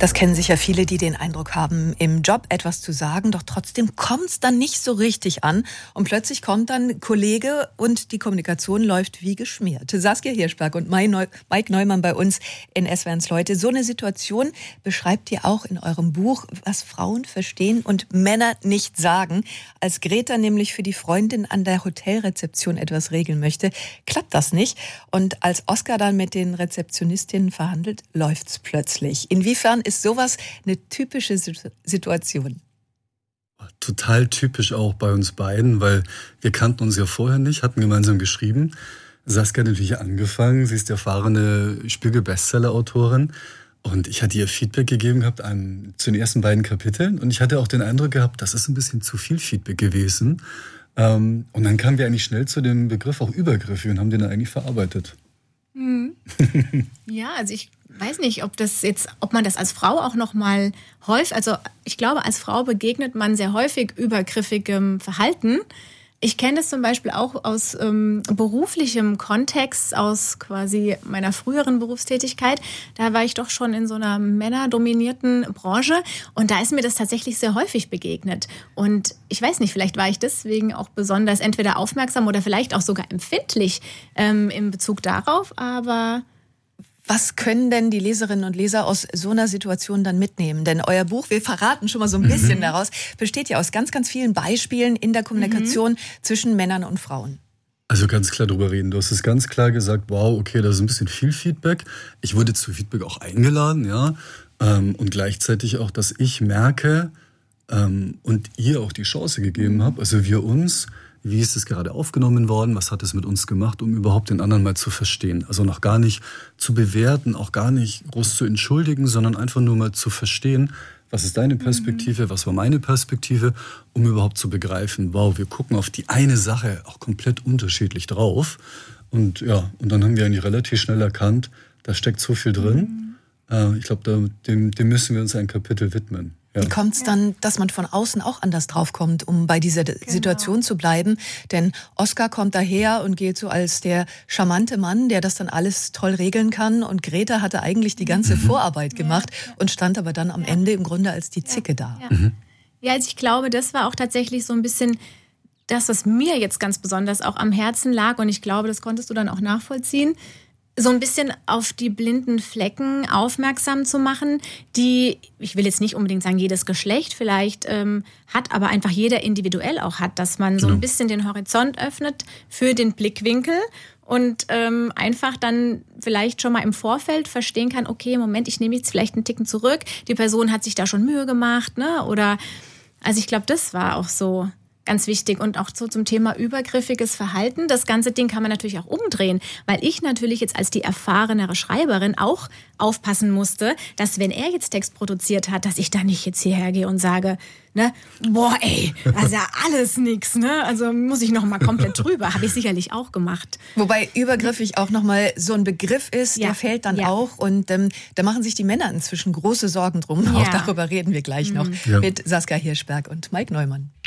Das kennen sicher viele, die den Eindruck haben, im Job etwas zu sagen, doch trotzdem kommt es dann nicht so richtig an. Und plötzlich kommt dann Kollege und die Kommunikation läuft wie geschmiert. Saskia Hirschberg und Mike Neumann bei uns in SWR1 Leute. So eine Situation beschreibt ihr auch in eurem Buch, was Frauen verstehen und Männer nicht sagen. Als Greta nämlich für die Freundin an der Hotelrezeption etwas regeln möchte, klappt das nicht. Und als Oskar dann mit den Rezeptionistinnen verhandelt, läuft's plötzlich. Inwiefern ist sowas eine typische Situation? Total typisch auch bei uns beiden, weil wir kannten uns ja vorher nicht, hatten gemeinsam geschrieben. Saskia hat natürlich angefangen, sie ist erfahrene Spiegel-Bestseller-Autorin und ich hatte ihr Feedback gegeben gehabt zu den ersten beiden Kapiteln und ich hatte auch den Eindruck gehabt, das ist ein bisschen zu viel Feedback gewesen. Und dann kamen wir eigentlich schnell zu dem Begriff auch übergriffig und haben den dann eigentlich verarbeitet. Mhm. Ja, also ich weiß nicht, ob man das als Frau auch noch mal häufig, also ich glaube, als Frau begegnet man sehr häufig übergriffigem Verhalten. Ich kenne das zum Beispiel auch aus beruflichem Kontext, aus quasi meiner früheren Berufstätigkeit. Da war ich doch schon in so einer männerdominierten Branche und da ist mir das tatsächlich sehr häufig begegnet. Und ich weiß nicht, vielleicht war ich deswegen auch besonders entweder aufmerksam oder vielleicht auch sogar empfindlich in Bezug darauf, aber... Was können denn die Leserinnen und Leser aus so einer Situation dann mitnehmen? Denn euer Buch, wir verraten schon mal so ein bisschen daraus, besteht ja aus ganz, ganz vielen Beispielen in der Kommunikation zwischen Männern und Frauen. Also ganz klar drüber reden. Du hast es ganz klar gesagt, wow, okay, da ist ein bisschen viel Feedback. Ich wurde zu Feedback auch eingeladen, ja. Und gleichzeitig auch, dass ich merke und ihr auch die Chance gegeben habt, also wir uns, wie ist es gerade aufgenommen worden? Was hat es mit uns gemacht, um überhaupt den anderen mal zu verstehen? Also noch gar nicht zu bewerten, auch gar nicht groß zu entschuldigen, sondern einfach nur mal zu verstehen, was ist deine Perspektive, was war meine Perspektive, um überhaupt zu begreifen, wow, wir gucken auf die eine Sache auch komplett unterschiedlich drauf. Und ja, und dann haben wir eigentlich relativ schnell erkannt, da steckt so viel drin. Ich glaube, dem müssen wir uns ein Kapitel widmen. Ja. Wie kommt es dann, dass man von außen auch anders draufkommt, um bei dieser Situation zu bleiben? Denn Oskar kommt daher und geht so als der charmante Mann, der das dann alles toll regeln kann. Und Greta hatte eigentlich die ganze Vorarbeit gemacht und stand aber dann am Ende im Grunde als die Zicke da. Ja, also ich glaube, das war auch tatsächlich so ein bisschen das, was mir jetzt ganz besonders auch am Herzen lag. Und ich glaube, das konntest du dann auch nachvollziehen. So ein bisschen auf die blinden Flecken aufmerksam zu machen, die, ich will jetzt nicht unbedingt sagen, jedes Geschlecht vielleicht hat, aber einfach jeder individuell auch hat, dass man so ein bisschen den Horizont öffnet für den Blickwinkel und einfach dann vielleicht schon mal im Vorfeld verstehen kann, okay, Moment, ich nehme jetzt vielleicht einen Ticken zurück, die Person hat sich da schon Mühe gemacht, ne? Oder, also ich glaube, das war auch so ganz wichtig und auch so zum Thema übergriffiges Verhalten. Das ganze Ding kann man natürlich auch umdrehen, weil ich natürlich jetzt als die erfahrenere Schreiberin auch aufpassen musste, dass wenn er jetzt Text produziert hat, dass ich da nicht jetzt hierher gehe und sage, ne, boah ey, das ist ja alles nix, ne, also muss ich noch mal komplett drüber. Habe ich sicherlich auch gemacht. Wobei übergriffig auch noch mal so ein Begriff ist, der fällt dann auch und da machen sich die Männer inzwischen große Sorgen drum. Auch darüber reden wir gleich noch mit Saskia Hirschberg und Mike Neumann.